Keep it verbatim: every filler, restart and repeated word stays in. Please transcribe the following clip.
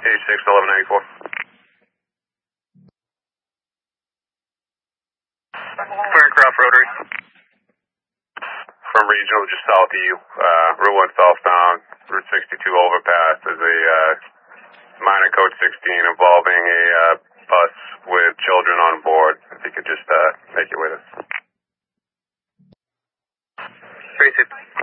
eight six eleven ninety-four. Ferncroft Rotary. From regional, just south of you, uh, Route one southbound, Route sixty-two overpass. There's a uh, minor code sixteen involving a uh, bus with children on board. If you could just uh, make it with us. Basic.